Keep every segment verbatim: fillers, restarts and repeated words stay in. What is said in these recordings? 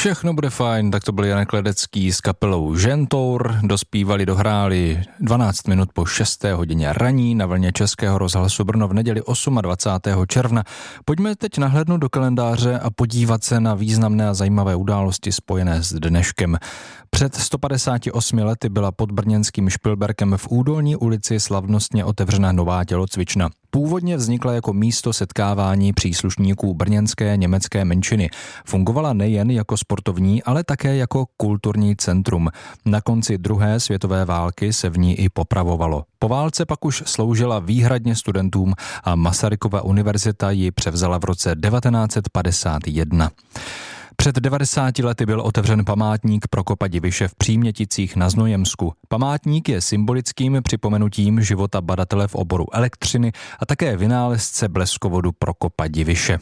Všechno bude fajn, tak to byl Janek Ledecký s kapelou Žentour, dospívali, dohráli dvanáct minut po šesté hodině raní na vlně Českého rozhlasu Brno v neděli dvacátého osmého června. Pojďme teď nahlédnout do kalendáře a podívat se na významné a zajímavé události spojené s dneškem. Před sto padesáti osmi lety byla pod brněnským Špilberkem v Údolní ulici slavnostně otevřena nová tělocvična. Původně vznikla jako místo setkávání příslušníků brněnské německé menšiny. Fungovala nejen jako sportovní, ale také jako kulturní centrum. Na konci druhé světové války se v ní i popravovalo. Po válce pak už sloužila výhradně studentům a Masarykova univerzita ji převzala v roce devatenáct set padesát jedna. Před devadesáti lety byl otevřen památník Prokopa Diviše v Příměticích na Znojemsku. Památník je symbolickým připomenutím života badatele v oboru elektřiny a také vynálezce bleskovodu Prokopa Diviše.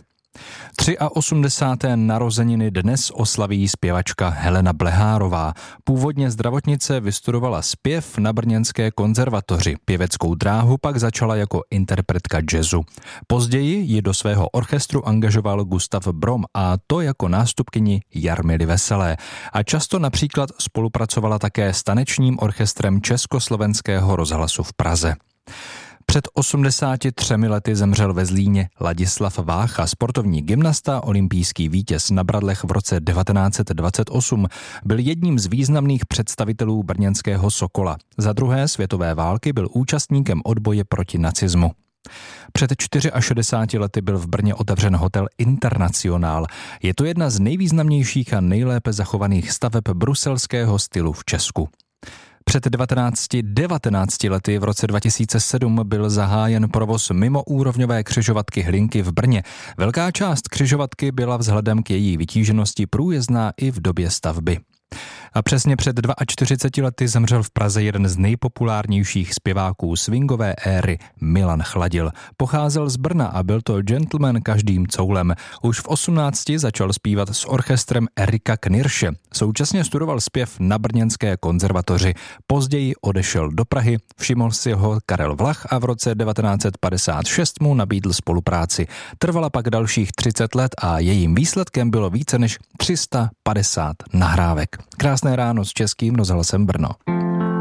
osmdesáté třetí narozeniny dnes oslaví zpěvačka Helena Blehárová. Původně zdravotnice, vystudovala zpěv na brněnské konzervatoři. Pěveckou dráhu pak začala jako interpretka jazzu. Později ji do svého orchestru angažoval Gustav Brom, a to jako nástupkyni Jarmily Veselé. A často například spolupracovala také s tanečním orchestrem Československého rozhlasu v Praze. Před osmdesáti třemi lety zemřel ve Zlíně Ladislav Vácha, sportovní gymnasta, olympijský vítěz na bradlech v roce devatenáct set dvacet osm. Byl jedním z významných představitelů brněnského Sokola. Za druhé světové války byl účastníkem odboje proti nacismu. Před šedesáti čtyřmi lety byl v Brně otevřen hotel Internacionál. Je to jedna z nejvýznamnějších a nejlépe zachovaných staveb bruselského stylu v Česku. Před devatenácti devatenácti lety v roce dva tisíce sedm byl zahájen provoz mimoúrovňové křižovatky Hlinky v Brně. Velká část křižovatky byla vzhledem k její vytíženosti průjezdná i v době stavby. A přesně před čtyřiceti dvěma lety zemřel v Praze jeden z nejpopulárnějších zpěváků swingové éry, Milan Chladil. Pocházel z Brna a byl to gentleman každým coulem. Už v osmnácti začal zpívat s orchestrem Erika Knirše. Současně studoval zpěv na brněnské konzervatoři. Později odešel do Prahy, všiml si ho Karel Vlach a v roce devatenáct set padesát šest mu nabídl spolupráci. Trvala pak dalších třicet let a jejím výsledkem bylo více než tři sta padesát nahrávek. Krásné ráno s Českým rozhlasem Brno.